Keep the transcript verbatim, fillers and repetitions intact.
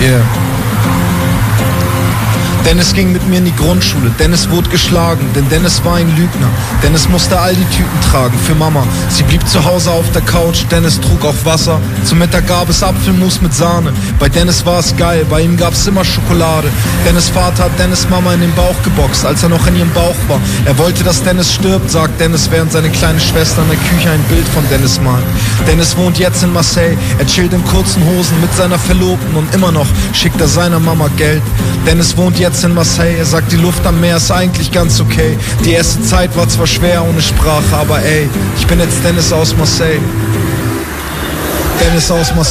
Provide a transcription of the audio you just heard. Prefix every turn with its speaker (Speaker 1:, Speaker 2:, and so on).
Speaker 1: Yeah. Dennis ging mit mir in die Grundschule, Dennis wurde geschlagen, denn Dennis war ein Lügner. Dennis musste all die Tüten tragen für Mama, sie blieb zu Hause auf der Couch, Dennis trug auch Wasser. Zum Mittag gab es Apfelmus mit Sahne, bei Dennis war es geil, bei ihm gab's immer Schokolade. Dennis Vater hat Dennis Mama in den Bauch geboxt, als er noch in ihrem Bauch war. Er wollte, dass Dennis stirbt, sagt Dennis, während seine kleine Schwester in der Küche ein Bild von Dennis malt. Dennis wohnt jetzt in Marseille, er chillt in kurzen Hosen mit seiner Verlobten und immer noch schickt er seiner Mama Geld. Dennis wohnt jetzt in Marseille, er sagt, die Luft am Meer ist eigentlich ganz okay. Die erste Zeit war zwar schwer ohne Sprache, aber ey, ich bin jetzt Dennis aus Marseille. Dennis aus Marseille.